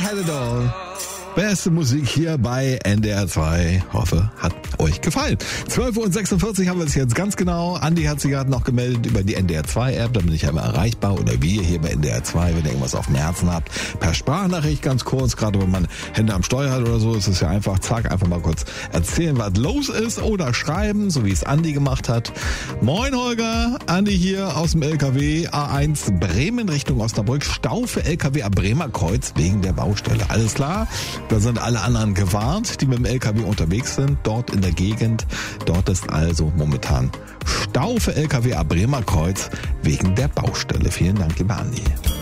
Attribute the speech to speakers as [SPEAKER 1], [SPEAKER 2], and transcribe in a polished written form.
[SPEAKER 1] Had It All. Beste Musik hier bei NDR 2. Hoffe, hat euch gefallen. 12:46 haben wir es jetzt ganz genau. Andi hat sich gerade noch gemeldet über die NDR 2 App. Da bin ich ja immer erreichbar. Oder wir hier bei NDR 2, wenn ihr irgendwas auf dem Herzen habt. Per Sprachnachricht ganz kurz. Gerade wenn man Hände am Steuer hat oder so, ist es ja einfach, zack, einfach mal kurz erzählen, was los ist. Oder schreiben, so wie es Andi gemacht hat. Moin Holger, Andi hier aus dem LKW A1 Bremen Richtung Osnabrück. Stau für LKW am Bremer Kreuz wegen der Baustelle. Alles klar? Da sind alle anderen gewarnt, die mit dem LKW unterwegs sind, dort in der Gegend. Dort ist also momentan Stau für LKW am Bremer Kreuz wegen der Baustelle. Vielen Dank, lieber Andi.